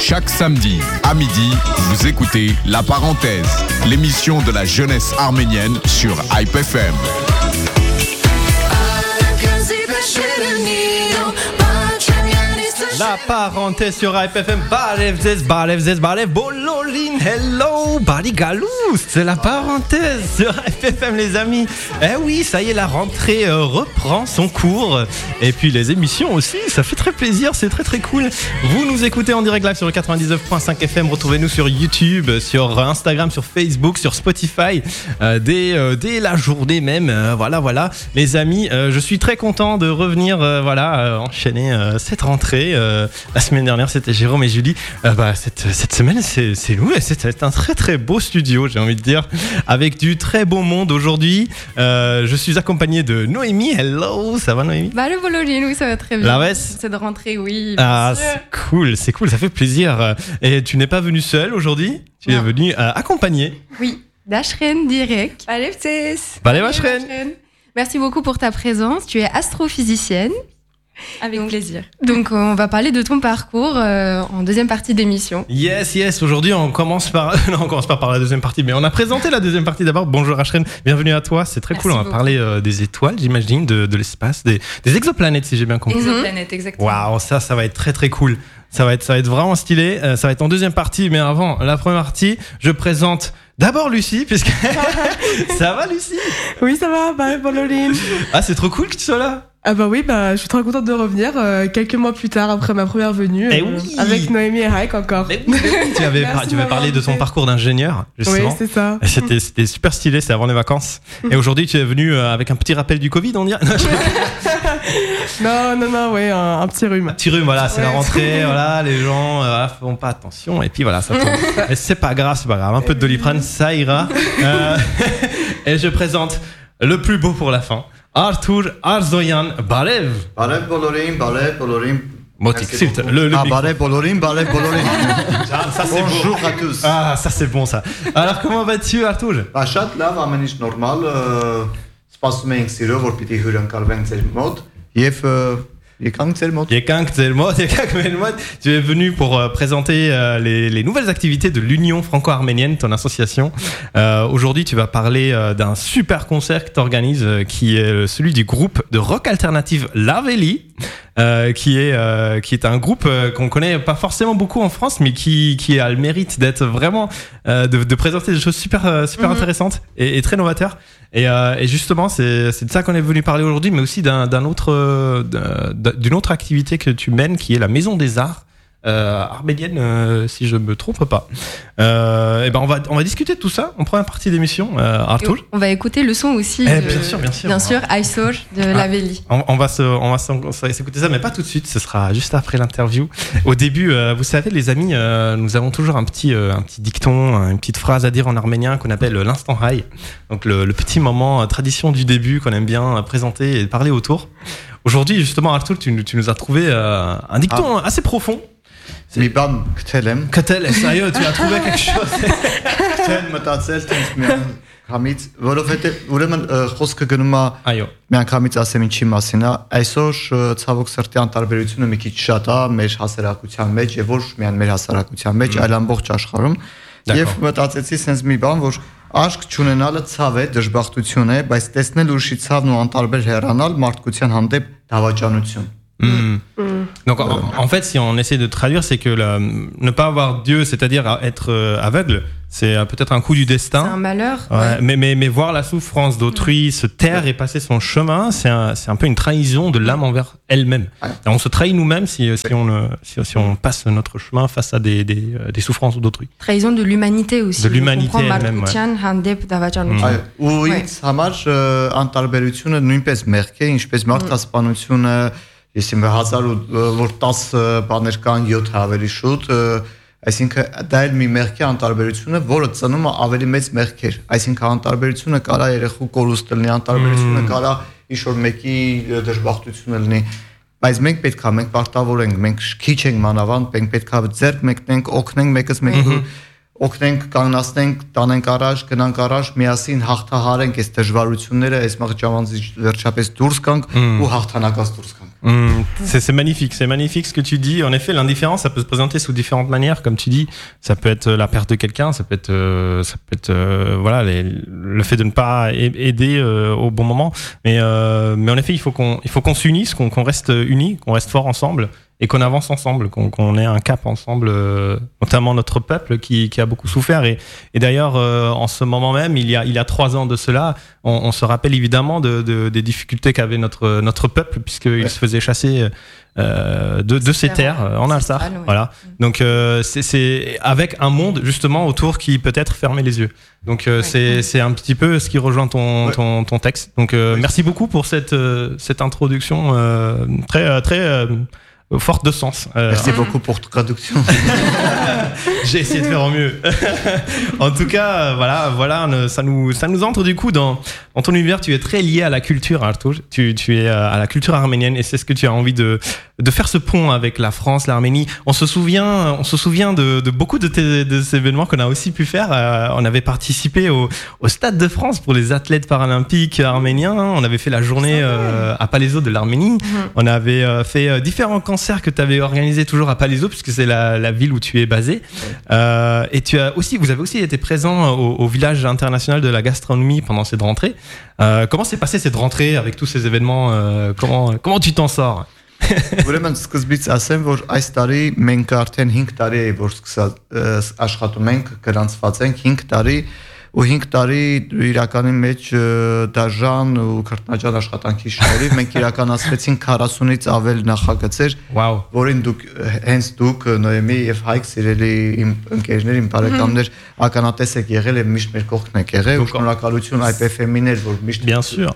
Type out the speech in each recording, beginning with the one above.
Chaque samedi à midi, vous écoutez La Parenthèse, l'émission de la jeunesse arménienne sur Hype FM. La parenthèse sur Hype FM. Balev Bololin, hello, Baligalous. C'est la parenthèse sur Hype FM, les amis. Eh oui, ça y est, la rentrée reprend son cours. Et puis les émissions aussi, ça fait très plaisir, c'est très très cool. Vous nous écoutez en direct live sur le 99.5 FM. Retrouvez-nous sur YouTube, sur Instagram, sur Facebook, sur Spotify, dès la journée même. Voilà, les amis, je suis très content de revenir, enchaîner cette rentrée. La semaine dernière c'était Jérôme et Julie. Cette semaine c'est nous, et c'est un très très beau studio, j'ai envie de dire, avec du très beau monde aujourd'hui. Je suis accompagné de Noémie. Hello, ça va Noémie? Le Bololin, oui, ça va très bien. La ouais. C'est de rentrer, oui. C'est cool, ça fait plaisir. Et tu n'es pas venue seule aujourd'hui, tu es venue accompagnée. Oui, d'Ashren direct. Balev Ashren. Merci beaucoup pour ta présence. Tu es astrophysicienne. Avec plaisir. Donc on va parler de ton parcours en deuxième partie d'émission. Yes. Aujourd'hui on commence pas par la deuxième partie, mais on a présenté la deuxième partie d'abord. Bonjour Ashren, bienvenue à toi. C'est très cool. On va parler des étoiles, j'imagine, de l'espace, des exoplanètes, si j'ai bien compris. Exoplanètes, exactement. Waouh, ça va être très très cool. Ça va être vraiment stylé. Ça va être en deuxième partie, mais avant la première partie, je présente d'abord Lucie, puisque ça va Lucie? Oui, ça va. Bololin. Ah, c'est trop cool que tu sois là. Ah bah oui, je suis très contente de revenir quelques mois plus tard après ma première venue avec Noémie et Raik encore. Tu avais parlé de ton parcours d'ingénieur, justement. Oui, c'est ça. C'était super stylé, c'est avant les vacances. Et aujourd'hui, tu es venu avec un petit rappel du Covid, on dirait. Non, ouais, un petit rhume. Un petit rhume, voilà, c'est la rentrée, voilà, les gens font pas attention, et puis voilà, ça tombe. Et c'est pas grave, un peu de Doliprane, ça ira. Et je présente le plus beau pour la fin. Arthur Arzoyan Balev. Balev Bolorim. Motik, Balev Bolorim. Ça c'est Bonjour à tous. Ah, ça c'est bon ça. Alors comment vas-tu Arthur? Շատ լավ, ամեն ինչ նորմալ, սպասում ենք սիրով, որ պիտի հյուրընկալվենք ձեր մոտ եւ Yekank Zelmot. Tu es venu pour présenter les nouvelles activités de l'Union franco-arménienne, ton association. Aujourd'hui, tu vas parler d'un super concert que tu organises, qui est celui du groupe de rock alternative Laveli, qui est un groupe qu'on connaît pas forcément beaucoup en France, mais qui a le mérite d'être vraiment de présenter des choses super intéressantes et très novateurs. Et justement, c'est de ça qu'on est venu parler aujourd'hui, mais aussi d'une autre activité que tu mènes, qui est la Maison des Arts arménienne, si je me trompe pas. On va discuter de tout ça en première partie d'émission. Arthur, on va écouter le son aussi. Bien sûr, Aysor de Laveli. On va s'écouter ça, mais pas tout de suite. Ce sera juste après l'interview. Au début, vous savez, les amis, nous avons toujours un petit dicton, une petite phrase à dire en arménien qu'on appelle l'instant high. Donc le petit moment tradition du début qu'on aime bien présenter et parler autour. Aujourd'hui, justement, Arthur, tu nous as trouvé un dicton assez profond. Միբան Քթել, sérieux, tu as trouvé quelque chose? Քթել մտածել տենց միանգամից, որովհետեւ ուրեմն խոսքը գնում է միանգամից ասեմ ինչի մասին է, այսօր ցավոք սրտի անտարբերությունը մի քիչ շատ է մեր հասարակության մեջ եւ ոչ միայն մեր հասարակության մեջ, այլ ամբողջ աշխարհում։ Եվ մտածեցի sense մի բան, որ աշկ չունենալը ցավ է, դժբախտություն է, բայց տեսնել ուրիշի ցավն ու անտարբեր հեռանալ մարդկության հանդեպ դավաճանություն։ Donc en fait, si on essaie de traduire, c'est que ne pas avoir Dieu, c'est-à-dire être aveugle, c'est peut-être un coup du destin. C'est un malheur. Ouais. Mais voir la souffrance d'autrui, se taire et passer son chemin, c'est un peu une trahison de l'âme envers elle-même. On se trahit nous-mêmes si on passe notre chemin face à des souffrances d'autrui. Trahison de l'humanité aussi. De l'humanité elle-même. Ու ինձ համար անտարբերությունը նույնպես մեղք է, ինչպես մարդասպանությունը. Ես իմ 1010 բաներ կան 7 ավելի շուտ, այսինքն դա էլ մի մեղքի անտարբերությունը, որը ծնում է ավելի մեծ մեղքեր, այսինքն անտարբերությունը կարա երեխու կորուստ լինի, անտարբերությունը կարա ինչ-որ մեկի դժբախտությունը լինի, բայց մենք պետք է պարտավոր ենք, մենք քիչ ենք մանավանդ, մենք պետք է ձեռք մեկնենք, օգնենք մեկս մեկին, օգնենք, կանգնացնենք, տանենք առաջ, գնանք առաջ, միասին հաղթահարենք այս դժվարությունները, այս մղճավանձից վերջապես դուրս գանք ու հաղթանակած դուրս gանk. C'est magnifique ce que tu dis. En effet, l'indifférence, ça peut se présenter sous différentes manières, comme tu dis. Ça peut être la perte de quelqu'un, ça peut être voilà, le fait de ne pas aider au bon moment. Mais en effet, il faut qu'on s'unisse, qu'on reste unis, qu'on reste fort ensemble. Et qu'on avance ensemble, qu'on ait un cap ensemble, notamment notre peuple qui a beaucoup souffert. Et d'ailleurs, en ce moment même, il y a 3 ans de cela, on se rappelle évidemment des difficultés qu'avait notre peuple, puisqu'il se faisait chasser de ses terres en Alsace. Voilà. Donc c'est avec un monde justement autour qui peut-être fermait les yeux. Donc c'est un petit peu ce qui rejoint ton texte. Donc merci beaucoup pour cette introduction très forte de sens. Merci beaucoup pour ta traduction. J'ai essayé de faire au mieux. En tout cas, voilà, ça nous entre du coup dans ton univers. Tu es très lié à la culture, Artur. Tu es à la culture arménienne et c'est ce que tu as envie de faire ce pont avec la France, l'Arménie. On se souvient de beaucoup de ces événements qu'on a aussi pu faire. On avait participé au Stade de France pour les athlètes paralympiques arméniens. On avait fait la journée à Palaiseau de l'Arménie. On avait fait différents concerts que tu avais organisé toujours à Palaiseau puisque c'est la ville où tu es basé. Et vous avez aussi été présent au village international de la gastronomie pendant cette rentrée. Comment s'est passée cette rentrée avec tous ces événements? Comment tu t'en sors? Ուրեմն սկզբից ասեմ, որ այս տարի մենք արդեն 5 տարի է որ սկսած աշխատում ենք, գրանցված ենք 5 տարի ու 5 տարի իրականի մեջ դաժան ու քրտնաջան աշխատանքի շնորհիվ մենք իրականացրեցինք 40-ից ավել նախագծեր, որին դուք Նոյեմի եւ Հայկ սիրելի իմ ընկերներ, իմ բարեկամներ ականատես եք եղել եւ միշտ մեր կողքն եք եղել, շնորհակալություն IPFM-ին էր, որ միշտ Bien sûr.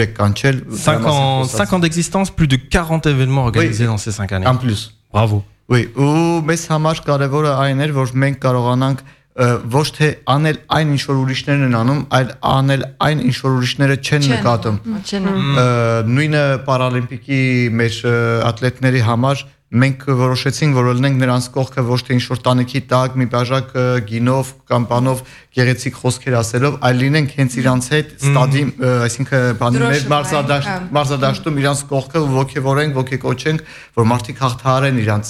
5 ans d'existence, plus de 40 événements organisés dans ces 5 années. En plus. Bravo. Oui, ու մեզ համար կարևորը այն էր, որ մենք կարողանանք ոչ թե անել այն ինչ որ ուրիշներն են անում, այլ անել այն ինչ որ ուրիշները չեն նկատում։ Նույնը պարալիմպիկի մեր ատլետների համար մենք որոշեցինք, որ լինենք նրանց կողքը ոչ թե ինչ-որ տանիքի տակ մի բաժակ գինով կամ բանով գեղեցիկ խոսքեր ասելով, այլ լինենք հենց իրանց հետ ստադի, այսինքն բանի մեր մարզադաշտում իրանց կողքը ու ոգևորենք, ոգեկոչենք, որ մարդիկ հաղթահարեն իրանց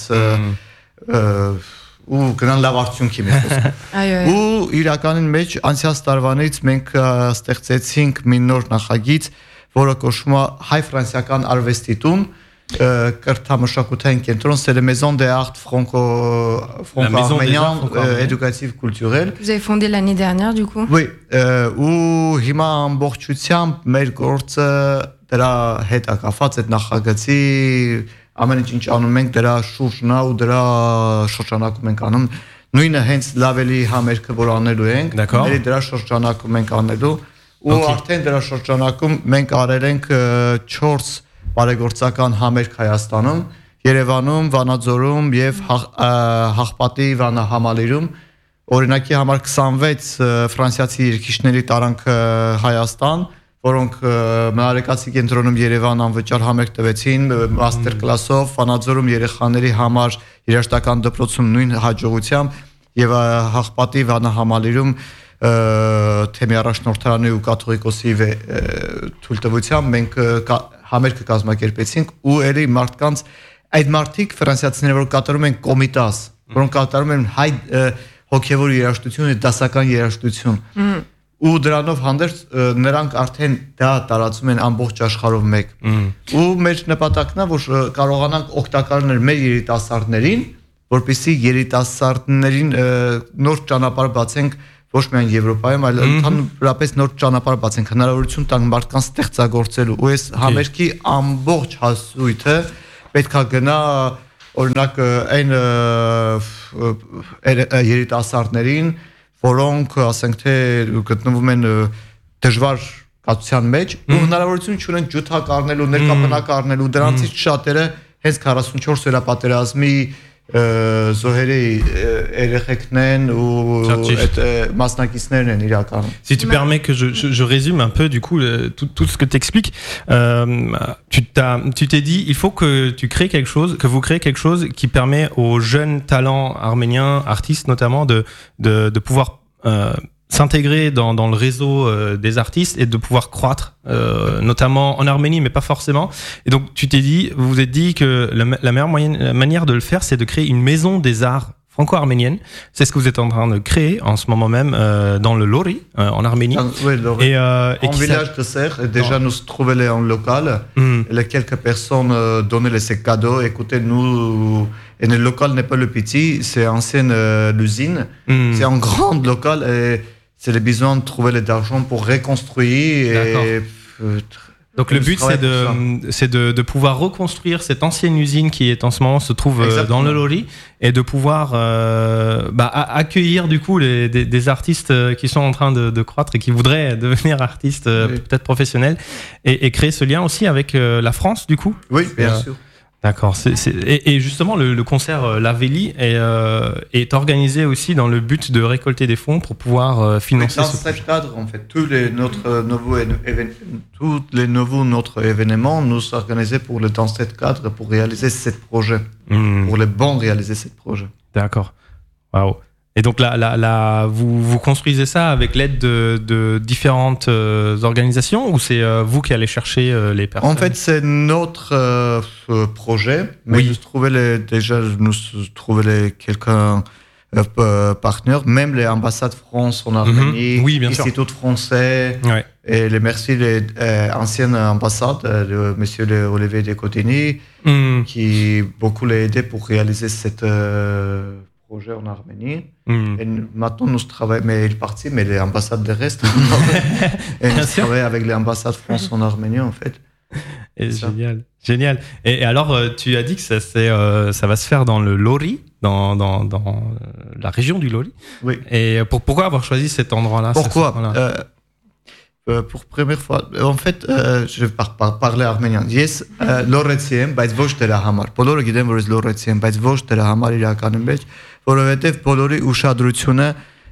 ու գնան լավ արդյունքի մեր խոսքը։ Ու իրականին մեջ անցյալ տարվանից մենք ստեղծեցինք մի նոր նախագիծ, որը կոչվում է հայ-ֆրանսիական արվեստի տուն կրթամշակութային կենտրոն, c'est la maison des arts franco-arméniens éducatifs culturels. Vous avez fondé l'année dernière du coup? Oui, ու հիմա ամբողջությամբ մեր գործը դրա հետ ակապված այդ նախագծի ամեն ինչ անում ենք դրա շուրջն ու դրա շրջանակում ենք անում նույնը հենց լավելի համերգը որ անելու ենք, մեր դրա շրջանակում ենք անելու ու արդեն դրա շրջանակում մենք արել ենք 4 բարեգործական համերգ Հայաստանում, Երևանում, Վանաձորում եւ Հաղպատի Վանահամալիրում, օրինակի համար 26 ֆրանսիացի երգիչների տարանք Հայաստան, որոնք Մնարեկացի կենտրոնում Երևան անվճար համերգ տվեցին, մաստեր կլասով, Վանաձորում երեխաների համար երաժշտական դպրոցում նույն հաջողությամբ եւ Հաղպատի Վանահամալիրում թեմի առաջնորդարանի ու կաթողիկոսի թույլտվությամբ մենք համերգը կազմակերպեցինք ու ելի մարդկանց այդ մարդիկ ֆրանսիացիները որ կատարում են կոմիտաս, որոնք կատարում են հայ հոգևոր երաժշտություն ու դասական երաժշտություն ու դրանով հանդերձ նրանք արդեն դա տարածում են ամբողջ աշխարհով մեկ ու մեր նպատակն է որ կարողանանք օգտակարներ մեր երիտասարդներին, որպեսզի երիտասարդներին նոր ճանապարհ բացենք ոչ միայն Եվրոպայում, այլ ընդհանրապես նոր ճանապարհ բացենք, հնարավորություն տանք մարդկանց ստեղծագործելու ու այս համերգի ամբողջ հասույթը պետք է գնա օրինակ այն երիտասարդներին, որոնք ասենք թե գտնվում են դժվար կացության մեջ ու հնարավորություն չունեն ջութակ առնելու, ներկապնակը առնելու, դրանցից շատերը հենց 44 վերապատերազմի Zoheri Ereknen ou Masnakisnen Irakan. Si tu permets que je résume un peu du coup tout ce que tu expliques, tu t'es dit il faut que vous créez quelque chose qui permet aux jeunes talents arméniens, artistes notamment, de pouvoir s'intégrer dans le réseau des artistes et de pouvoir croître, notamment en Arménie, mais pas forcément. Et donc, vous vous êtes dit que la meilleure manière de le faire, c'est de créer une maison des arts franco-arménienne. C'est ce que vous êtes en train de créer en ce moment même dans le Lori, en Arménie. Oui, Lori. Et en village de Serre, déjà nous trouvons en local. Les quelques personnes donnaient ces cadeaux. Écoutez, nous, et le local n'est pas le petit, c'est ancienne l'usine. C'est un grand local et c'est le besoin de trouver l'argent pour reconstruire. Donc le but c'est de pouvoir reconstruire cette ancienne usine qui est en ce moment se trouve dans le Lori et de pouvoir accueillir du coup des artistes qui sont en train de croître et qui voudraient devenir artistes peut-être professionnels et créer ce lien aussi avec la France du coup. Oui, bien sûr. D'accord. Et justement, le concert La Vélie est organisé aussi dans le but de récolter des fonds pour pouvoir financer ce projet. Dans ce cadre, en fait, tous les nouveaux notre événements nous organisés dans ce cadre pour réaliser ce projet, pour les bons réaliser ce projet. D'accord. Waouh. Et donc là, vous construisez ça avec l'aide de différentes organisations ou c'est vous qui allez chercher les personnes? En fait, c'est notre projet, mais nous trouvons quelques partenaires, même les ambassades de France en Arménie, l'Institut français, et les anciennes ambassades de M. Olivier de Cotigny, qui beaucoup l'ont aidé pour réaliser cette projet en Arménie. Et maintenant, nous travaillons, mais il est parti, mais les ambassades de reste. Et nous travaillons avec les ambassades de France en Arménie, en fait. Et génial. Et alors, tu as dit que ça va se faire dans le Lori, dans la région du Lori. Oui. Et pourquoi avoir choisi cet endroit-là? Pourquoi pour première fois, en fait, je vais parler arménien. Yes, լոռեցի եմ, բայց ոչ դրա համար։ Բոլորը գիտեն, որ ես լոռեցի եմ, բայց ոչ դրա համար իրականում մեջ, որովհետև բոլորի ուշադրությունը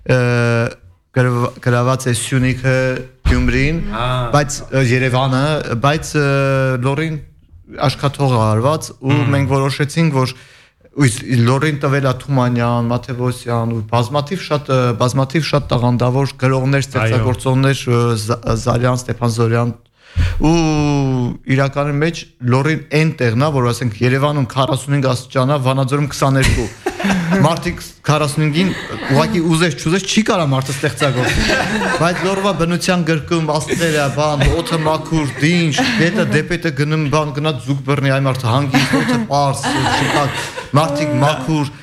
գրաված է Սյունիքը, Գյումրին, բայց Երևանը, բայց լոռին աշխատող արված ու մենք որոշեցինք, որ Լորին տվել է Թումանյան, Մաթևոսյան ու բազմաթիվ շատ տաղանդավոր գրողներ, ստեղծագործողներ, Զարյան, Ստեփան Զորյան ու իրականում մեջ Լորին այն տեղն է, որ ասենք Երևանում 45 աստիճան է, Վանաձորում 22։ Մարդիկ 45-ին ուղղակի ուզես չի կարա մարդը ստեղծագործել։ Բայց Լորվա բնության գրկում աստղերը, օդը մաքուր, դինջ, դեպետը գնում գնա զուգ բռնի այ մարդը հանգիստ, օդը պարզ, շփակ, մարդիկ մաքուր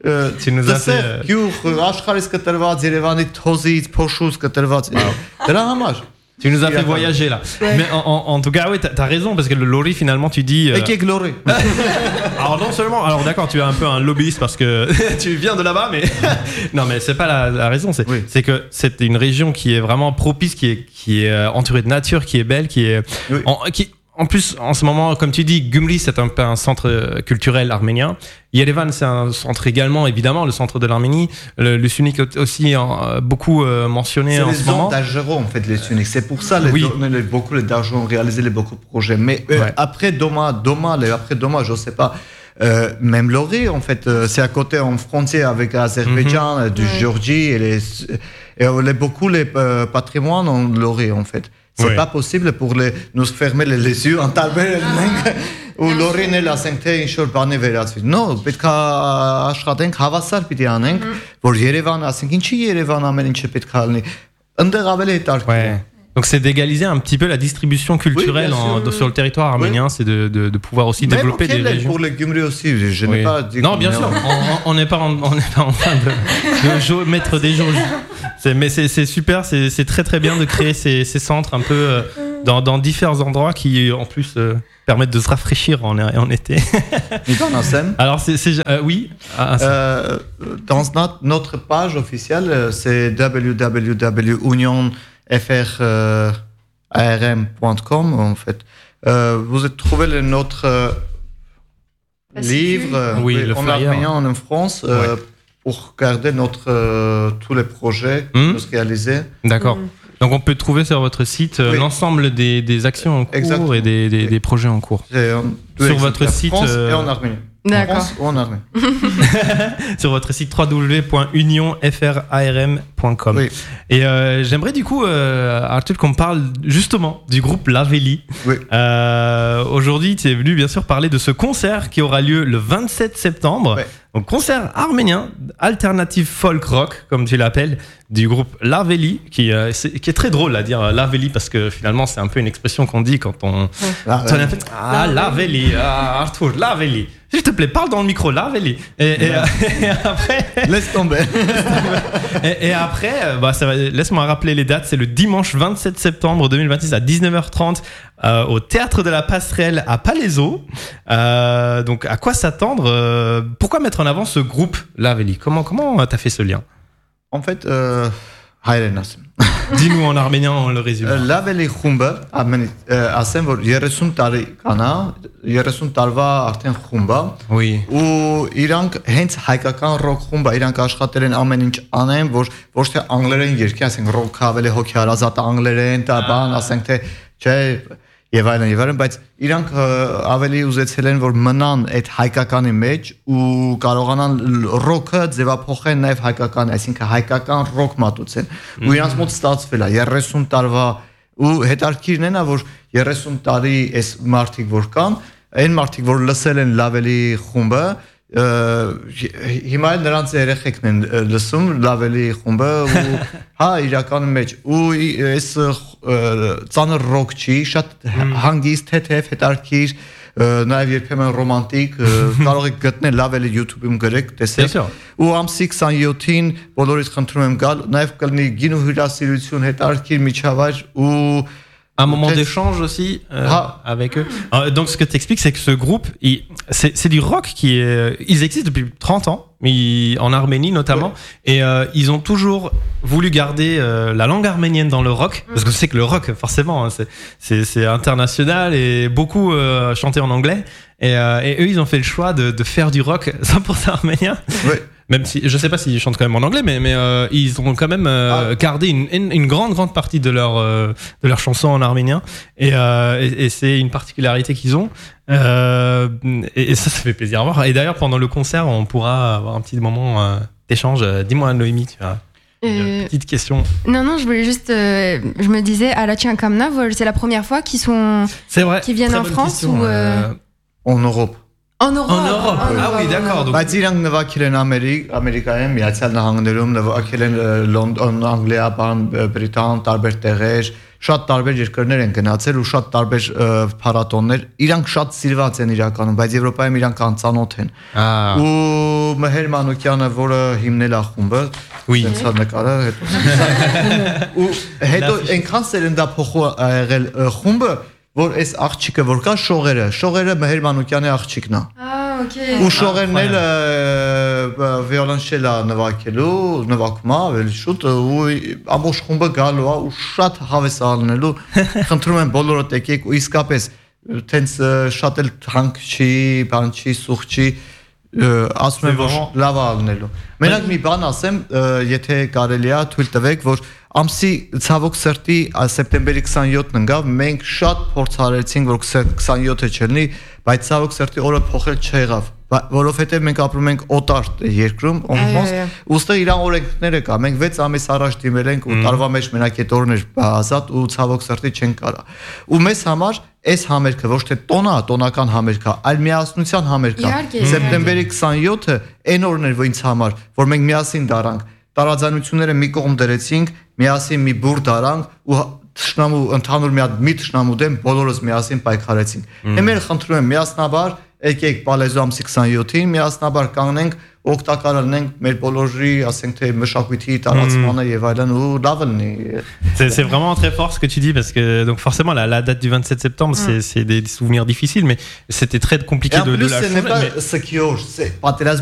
աշխարհից կտրված Երևանի թոզից, փոշուց կտրված դրա համար Tu nous as fait voyager là. Ouais. Mais en tout cas, oui, t'as raison, parce que le Lori, finalement, tu dis. Et qui est Lori? Alors, non seulement. Alors, d'accord, tu es un peu un lobbyiste parce que tu viens de là-bas, mais. Non, mais c'est pas la raison. C'est que c'est une région qui est vraiment propice, qui est entourée de nature, qui est belle, qui est. Oui. En plus, en ce moment, comme tu dis, Gümri, c'est un peu un centre culturel arménien. Yerevan, c'est un centre également, évidemment, le centre de l'Arménie. Le Sunnik aussi, beaucoup mentionné en ce moment. C'est les zones d'argent, en fait, les Sunniks. C'est pour ça qu'on a beaucoup d'argent, réalisé beaucoup de projets. Mais après Doma, je sais pas. Même Lori, en fait, c'est à côté, en frontière avec l'Azerbaïdjan, du Géorgie, et beaucoup les patrimoines en Lori, en fait. C'est pas possible pour nous fermer les yeux en talbel ou Լորին էլ ասենք թե ինչ որ բանի վերածվի։ Non, պետք է աշխատենք, հավասար պիտի անենք, որ Երևան ասենք ինչի Երևան ամեն ինչը պետք է լինի։ Այնտեղ ավելի հետաքրքիր։ Donc c'est d'égaliser un petit peu la distribution culturelle sur le territoire arménien, c'est de pouvoir aussi développer des régions. Pour les Gümri aussi, je n'ai pas dit. Non, bien sûr, on n'est pas en train de mettre des jauges. Mais c'est super, c'est très très bien de créer ces centres un peu dans différents endroits qui en plus permettent de se rafraîchir en été. Alors oui. Dans notre page officielle, c'est www.unionfrarm.com en fait. Vous trouvez notre livre en arménien en France pour regarder tous les projets que nous réalisons. D'accord. Donc on peut trouver sur votre site l'ensemble des actions en cours et des projets en cours. Sur votre site France et en arménien. D'accord. France ou en arménien. Sur votre site www.unionfrarm.com. Oui. Et j'aimerais du coup, Arthur, qu'on parle justement du groupe Laveli. Oui. Aujourd'hui, tu es venu bien sûr parler de ce concert qui aura lieu le 27 septembre. Ouais. Donc concert arménien, alternative folk rock, comme tu l'appelles, du groupe Laveli, qui est très drôle à dire Laveli parce que finalement c'est un peu une expression qu'on dit quand on... Laveli, Arthur, Laveli. S'il te plaît, parle dans le micro, Laveli. Et après... Laisse tomber. et après, laisse-moi rappeler les dates, c'est le dimanche 27 septembre 2026 à 19h30 au Théâtre de la Passerelle à Palaiseau. Donc à quoi s'attendre pourquoi mettre en avant ce groupe Laveli? Comment t'as fait ce lien? En fait, dis-nous en arménien, on le résume. Laveli խումբը ասեմ որ 30 տարի կանա 30 տարվա արդեն խումբ է Oui. ու իրանք հենց հայկական ռոք խումբ է իրանք աշխատել են ամեն ինչ անեն որ ոչ թե անգլերեն երգի ասենք ռոք ավելի հոգեարազատ անգլերեն դա բան ասենք թե չէ եւ այլն բայց իրանք ավելի ուզեցել են որ մնան այդ հայկականի մեջ ու կարողանան ռոքը ձևափոխեն նաեւ հայկական այսինքն հայկական ռոք մատուցեն ու իրանք մոտ ստացվել է 30 տարվա ու հետարքիրն է որ 30 տարի այս մարդիկ որ կան այն մարդիկ որ լսել են Laveli խումբը հիմա նրանց երեխեքն են լսում Laveli խումբը ու հա իրականում մեջ ու այս ծանր ռոք չի շատ հանգիստ թեթև հետարքիր նաև երբեմն ռոմանտիկ կարող եք գտնել Laveli YouTube-ում գրեք տեսեք ու ամսի 27-ին բոլորից խնդրում եմ գալ նաև կլինի գինու հյուրասիրություն հետարքիր միջավայր ու un moment d'échange aussi avec eux. Donc ce que tu expliques, c'est que ce groupe, c'est du rock ils existent depuis 30 ans, mais en Arménie notamment, et ils ont toujours voulu garder la langue arménienne dans le rock, parce que c'est que le rock, forcément, c'est international et beaucoup chanté en anglais, et eux, ils ont fait le choix de faire du rock 100% arménien. Oui. Même si je sais pas s'ils chantent quand même en anglais, mais ils ont quand même gardé une grande partie de leur chanson en arménien et c'est une particularité qu'ils ont et ça fait plaisir à voir. Et d'ailleurs pendant le concert on pourra avoir un petit moment d'échange. Dis-moi Noémie, tu as une petite question. Non, je voulais juste je me disais à la Tchankamna, c'est la première fois qu'ils viennent en France question, ou en Europe. En Europe. Ah oui, d'accord. Բայց իրանք նվագել են Ամերիկայում, Միացյալ Նահանգներում, նվագել են Լոնդոն, Անգլիա, Բրիտան, տարբեր տեղեր, շատ տարբեր երկրներ են գնացել ու շատ տարբեր փառատոններ։ Իրանք շատ սիրված են իրականում, բայց Եվրոպայում իրանք անծանոթ են։ Ու Մհեր Մանուկյանը, որը հիմնել է խումբը, հենց նկարը հետո։ Ու հետո այնքան սերնդափոխու ա եղել խումբը որ այս աղջիկը որ կա շողերը Մհեր Մանուկյանի աղջիկն է։ Okay. Ու շողերն էլ վիոլոնչելա նվագում է ավելի շուտ ու ամբողջ խումբը գալու է ու շատ հավես ալնելու խնդրում եմ բոլորդ եկեք ու իսկապես տենց շատ էլ թանկ չի, բան չի, սուղ չի ասում եմ որ լավ ալնելու։ Մենակ մի բան ասեմ, եթե կարելի է թույլ տվեք որ ամսի ցավոք սրտի սեպտեմբերի 27-ն ընկավ, մենք շատ փորձ արեցինք որ 27-ը չլինի, բայց ցավոք սրտի օրը փոխել չեղավ, որովհետև մենք ապրում ենք օտար երկրում, ուստի իրան օրենքները կա, մենք 6 ամիս առաջ դիմել ենք ու տարվա մեջ մենակ այդ օրն էր ազատ ու ցավոք սրտի չենք կարա։ Ու մեզ համար այս համերգը ոչ թե տոնական համերգ է, այլ միասնության համերգ է։ Սեպտեմբերի 27-ը այն օրն էր ինձ համար, որ մենք միասին դարանք տարաձայնությունները մի կողմ դրեցինք, միասին մի բուր դարանք ու թշնամու ընդհանուր մի թշնամու դեմ բոլորս միասին պայքարեցինք։ Հիմա խնդրում եմ միասնաբար եկեք Պալեզո ամսի 27-ին միասնաբար կանգնենք, օգտակար լինենք մեր բոլորի, ասենք թե մշակույթի տարածմանը եւ այլն ու լավ լինի։ C'est vraiment très fort ce que tu dis parce que donc forcément la date du 27 septembre c'est des souvenirs difficiles mais c'était très compliqué de la changer. C'est pas secure, c'est